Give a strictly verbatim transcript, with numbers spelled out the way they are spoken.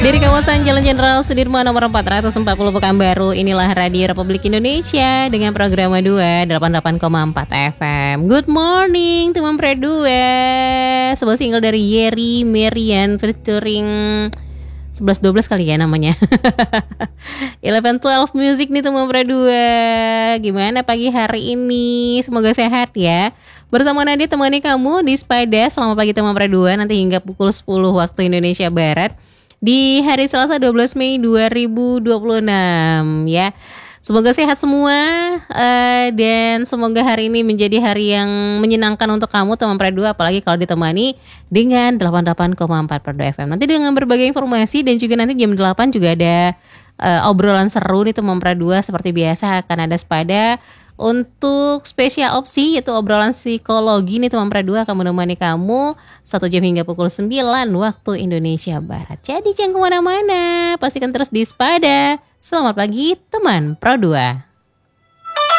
Dari kawasan Jalan Jenderal Sudirman nomor empat ratus empat puluh Pekanbaru, inilah Radio Republik Indonesia dengan program dua delapan puluh delapan koma empat F M. Good morning teman Pre dua. Sebuah single dari Yeri Merian featuring sebelas dua belas kali ya namanya. eleven twelve Music nih teman Pre dua. Gimana pagi hari ini? Semoga sehat ya. Bersama Nadia temani kamu di Spada selama pagi teman Pre dua nanti hingga pukul sepuluh waktu Indonesia Barat. Di hari Selasa dua belas Mei dua ribu dua puluh enam ya. Semoga sehat semua uh, dan semoga hari ini menjadi hari yang menyenangkan untuk kamu teman Pre dua, apalagi kalau ditemani dengan delapan puluh delapan koma empat Per dua F M. Nanti dengan berbagai informasi dan juga nanti jam delapan juga ada uh, obrolan seru nih teman Pre dua, seperti biasa akan ada Spada. Untuk spesial opsi yaitu obrolan psikologi nih teman Pre dua akan menemani kamu satu jam hingga pukul sembilan waktu Indonesia Barat. Jadi jangan kemana-mana, pastikan terus di Spada. Selamat pagi teman Pre dua.